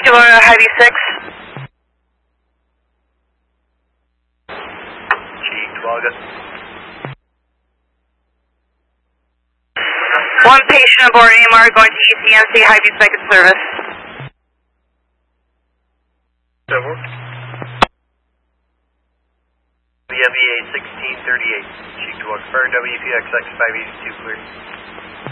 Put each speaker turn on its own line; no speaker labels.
Florida, Hy-Vee 6.
Chief Florida.
One patient aboard AMR going to ECNC, Hy-Vee second service.
Over. WVA 1638. Chief to confirm WPXX 582 clear.